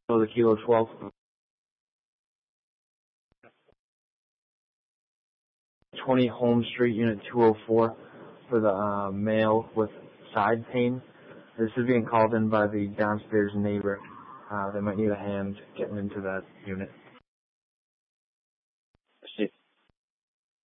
the Kilo 12. 20 Holmes Street, Unit 204, for the male with side pain. This is being called in by the downstairs neighbor. They might need a hand getting into that unit.